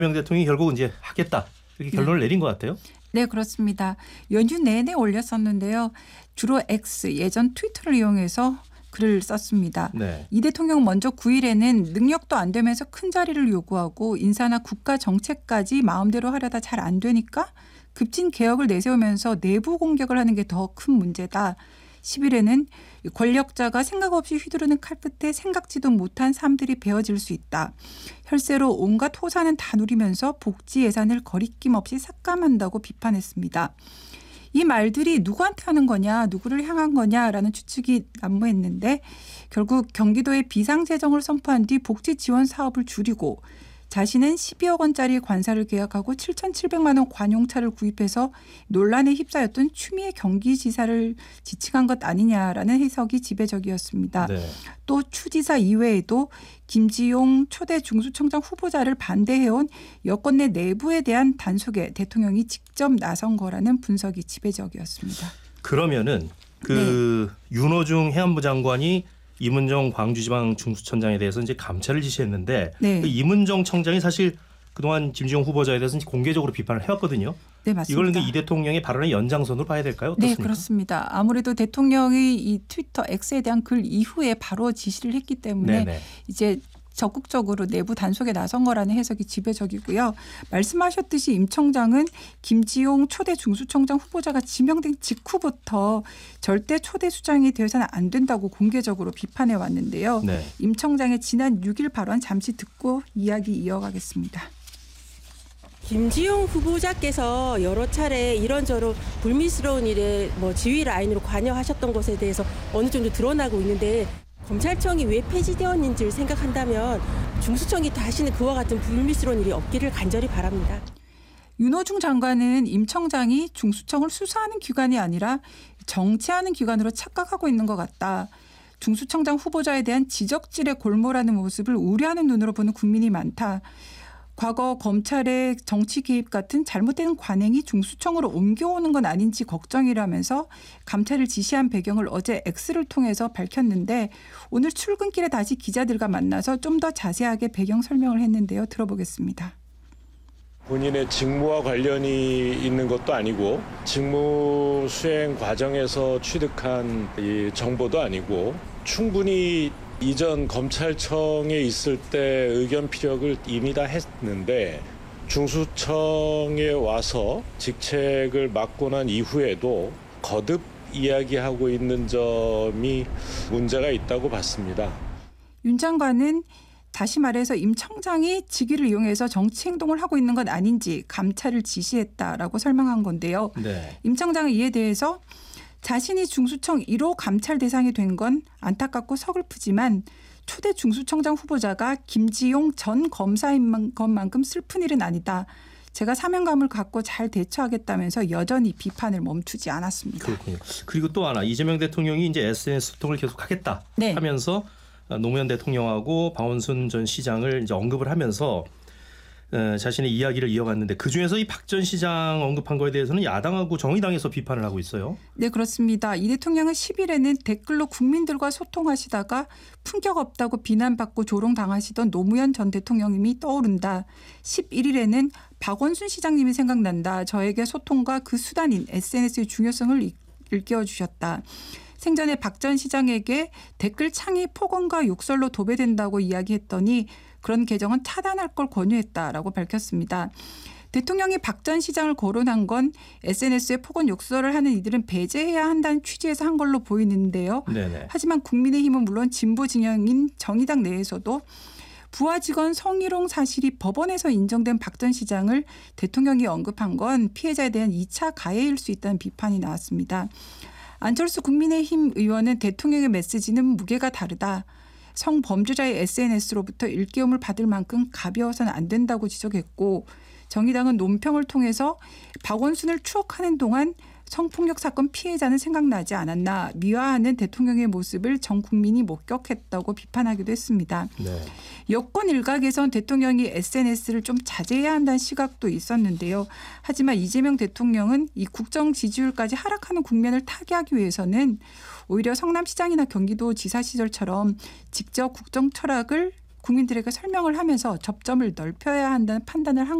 이재명 대통령이 결국 이제 하겠다 이렇게 결론을 내린 것 같아요. 네, 그렇습니다. 연휴 내내 올렸었는데요. 주로 X, 예전 트위터를 이용해서 글을 썼습니다. 네. 이 대통령 먼저 9일에는 능력도 안 되면서 큰 자리를 요구하고 인사나 국가 정책까지 마음대로 하려다 잘 안 되니까 급진 개혁을 내세우면서 내부 공격을 하는 게 더 큰 문제다. 10일에는 권력자가 생각 없이 휘두르는 칼 끝에 생각지도 못한 삶들이 베어질 수 있다. 혈세로 온갖 호사는 다 누리면서 복지 예산을 거리낌 없이 삭감한다고 비판했습니다. 이 말들이 누구한테 하는 거냐, 누구를 향한 거냐라는 추측이 난무했는데 결국 경기도에 비상재정을 선포한 뒤 복지 지원 사업을 줄이고 자신은 12억 원짜리 관사를 계약하고 7,700만 원 관용차를 구입해서 논란에 휩싸였던 추미애 경기지사를 지칭한 것 아니냐라는 해석이 지배적이었습니다. 네. 또 추지사 이외에도 김지용 초대 중수청장 후보자를 반대해온 여권 내 내부에 대한 단속에 대통령이 직접 나선 거라는 분석이 지배적이었습니다. 그러면은 윤호중 해안부 장관이 이문정 광주지방 중수청장에 대해서 이제 감찰을 지시했는데 네. 그 이문정 청장이 사실 그동안 김지용 후보자에 대해서 공개적으로 비판을 해왔거든요. 네, 맞습니다. 이걸 이 대통령의 발언의 연장선으로 봐야 될까요? 어떻습니까? 네, 그렇습니다. 아무래도 대통령이 이 트위터 X에 대한 글 이후에 바로 지시를 했기 때문에 네네. 이제 적극적으로 내부 단속에 나선 거라는 해석이 지배적이고요. 말씀하셨듯이 임 청장은 김지용 초대 중수청장 후보자가 지명된 직후부터 절대 초대 수장이 되어서는 안 된다고 공개적으로 비판해 왔는데요. 네. 임 청장의 지난 6일 발언 잠시 듣고 이야기 이어가겠습니다. 김지용 후보자께서 여러 차례 이런저런 불미스러운 일에 지휘 라인으로 관여하셨던 것에 대해서 어느 정도 드러나고 있는데 검찰청이 왜 폐지되었는지를 생각한다면 중수청이 다시는 그와 같은 불미스러운 일이 없기를 간절히 바랍니다. 윤호중 장관은 임 청장이 중수청을 수사하는 기관이 아니라 정치하는 기관으로 착각하고 있는 것 같다. 중수청장 후보자에 대한 지적질에 골몰하는 모습을 우려하는 눈으로 보는 국민이 많다. 과거 검찰의 정치 개입 같은 잘못된 관행이 중수청으로 옮겨오는 건 아닌지 걱정이라면서 감찰을 지시한 배경을 어제 X를 통해서 밝혔는데 오늘 출근길에 다시 기자들과 만나서 좀 더 자세하게 배경 설명을 했는데요. 들어보겠습니다. 본인의 직무와 관련이 있는 것도 아니고 직무 수행 과정에서 취득한 이 정보도 아니고 충분히 이전 검찰청에 있을 때 의견 피력을 이미 다 했는데 중수청에 와서 직책을 맡고 난 이후에도 거듭 이야기하고 있는 점이 문제가 있다고 봤습니다. 윤 장관은 다시 말해서 임 청장이 직위를 이용해서 정치 행동을 하고 있는 건 아닌지 감찰을 지시했다라고 설명한 건데요. 네. 임 청장은 이에 대해서 자신이 중수청 1호 감찰 대상이 된 건 안타깝고 서글프지만 초대 중수청장 후보자가 김지용 전 검사인 것만큼 슬픈 일은 아니다. 제가 사명감을 갖고 잘 대처하겠다면서 여전히 비판을 멈추지 않았습니다. 그렇군요. 그리고 또 하나 이재명 대통령이 이제 SNS 소통을 계속하겠다 네. 하면서 노무현 대통령하고 박원순 전 시장을 이제 언급을 하면서 자신의 이야기를 이어갔는데 그중에서 이 박 전 시장 언급한 거에 대해서는 야당하고 정의당에서 비판을 하고 있어요. 네, 그렇습니다. 이 대통령은 10일에는 댓글로 국민들과 소통하시다가 품격 없다고 비난받고 조롱당하시던 노무현 전 대통령님이 떠오른다. 11일에는 박원순 시장님이 생각난다. 저에게 소통과 그 수단인 SNS의 중요성을 일깨워주셨다. 생전에 박 전 시장에게 댓글 창이 폭언과 욕설로 도배된다고 이야기했더니 그런 계정은 차단할 걸 권유했다라고 밝혔습니다. 대통령이 박 전 시장을 거론한 건 SNS에 폭언 욕설을 하는 이들은 배제해야 한다는 취지에서 한 걸로 보이는데요. 네네. 하지만 국민의힘은 물론 진보 진영인 정의당 내에서도 부하 직원 성희롱 사실이 법원에서 인정된 박 전 시장을 대통령이 언급한 건 피해자에 대한 2차 가해일 수 있다는 비판이 나왔습니다. 안철수 국민의힘 의원은 대통령의 메시지는 무게가 다르다. 성범죄자의 SNS로부터 일깨움을 받을 만큼 가벼워서는 안 된다고 지적했고 정의당은 논평을 통해서 박원순을 추억하는 동안 성폭력 사건 피해자는 생각나지 않았나 미화하는 대통령의 모습을 전 국민이 목격했다고 비판하기도 했습니다. 네. 여권 일각에선 대통령이 SNS를 좀 자제해야 한다는 시각도 있었는데요. 하지만 이재명 대통령은 이 국정 지지율까지 하락하는 국면을 타개하기 위해서는 오히려 성남시장이나 경기도 지사 시절처럼 직접 국정 철학을 국민들에게 설명을 하면서 접점을 넓혀야 한다는 판단을 한